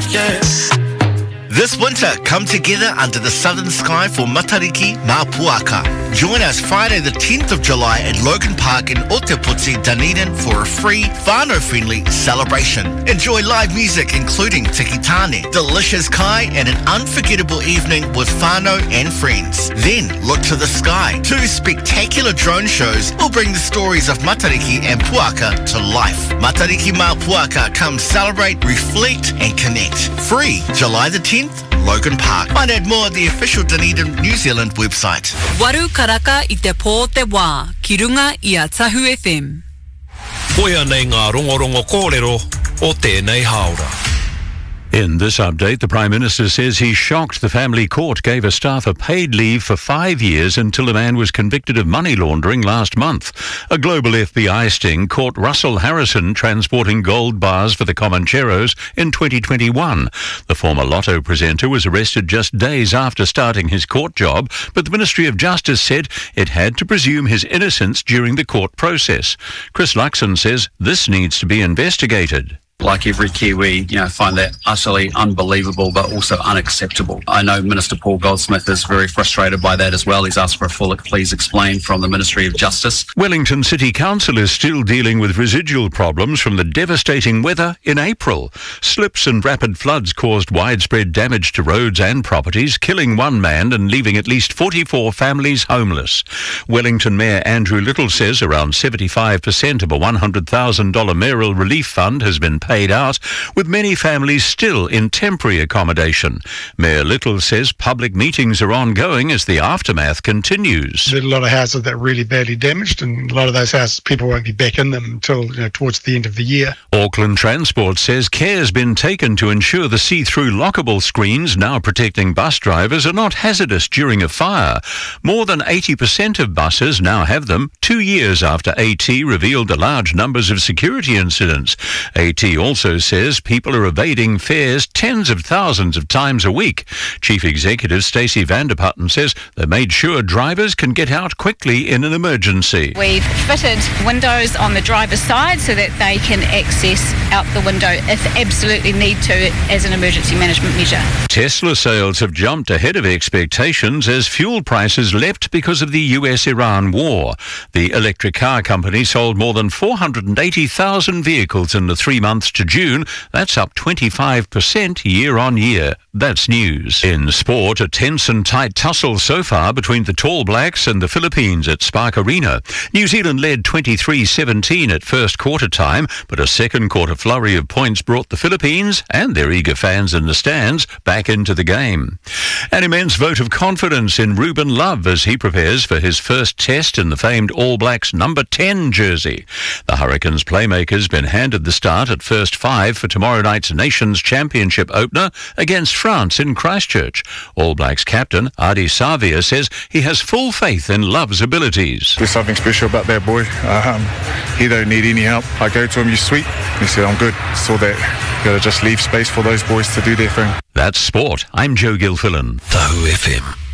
This winter, come together under the southern sky for Matariki Mā Puaka. Join us Friday the 10th of July at Logan Park in Ōtepoti, Dunedin for a free, whānau-friendly celebration. Enjoy live music including Tiki Tāne, delicious kai and an unforgettable evening with whānau and friends. Then look to the sky. 2 spectacular drone shows will bring the stories of Matariki and Puaka to life. Matariki Mā Puaka, come celebrate, reflect and connect. Free July the 10th, Logan Park. Find out more at the official Dunedin New Zealand website. Waru karaka I te pō te wā, ki runga I a Tahu FM. Koia nei ngā rongorongo kōrero o tēnei haora. In this update, the Prime Minister says he's shocked the family court gave a staff a paid leave for 5 years until a man was convicted of money laundering last month. A global FBI sting caught Russell Harrison transporting gold bars for the Comancheros in 2021. The former Lotto presenter was arrested just days after starting his court job, but the Ministry of Justice said it had to presume his innocence during the court process. Chris Luxon says this needs to be investigated. Like every Kiwi, find that utterly unbelievable but also unacceptable. I know Minister Paul Goldsmith is very frustrated by that as well. He's asked for a full please explain from the Ministry of Justice. Wellington City Council is still dealing with residual problems from the devastating weather in April. Slips and rapid floods caused widespread damage to roads and properties, killing one man and leaving at least 44 families homeless. Wellington Mayor Andrew Little says around 75% of a $100,000 mayoral relief fund has been paid out, with many families still in temporary accommodation. Mayor Little says public meetings are ongoing as the aftermath continues. There's a lot of houses that are really badly damaged, and a lot of those houses, people won't be back in them until towards the end of the year. Auckland Transport says care's been taken to ensure the see-through lockable screens now protecting bus drivers are not hazardous during a fire. More than 80% of buses now have them, 2 years after AT revealed the large numbers of security incidents. AT also says people are evading fares tens of thousands of times a week. Chief Executive Stacey Vanderputten says they made sure drivers can get out quickly in an emergency. We've fitted windows on the driver's side so that they can access out the window if absolutely need to as an emergency management measure. Tesla sales have jumped ahead of expectations as fuel prices leapt because of the US-Iran war. The electric car company sold more than 480,000 vehicles in the 3 months to June. That's up 25% year on year. That's news. In sport, a tense and tight tussle so far between the Tall Blacks and the Philippines at Spark Arena. New Zealand led 23-17 at first quarter time, but a second quarter flurry of points brought the Philippines and their eager fans in the stands back into the game. An immense vote of confidence in Ruben Love as he prepares for his first test in the famed All Blacks number 10 jersey. The Hurricanes playmakers been handed the start at first 5 for tomorrow night's Nations Championship opener against France in Christchurch. All Blacks captain Adi Savia says he has full faith in Love's abilities. There's something special about that boy. He don't need any help. I go to him, you sweet? He said, I'm good. So that you got to just leave space for those boys to do their thing. That's sport. I'm Joe Gilfillan. Tahu FM.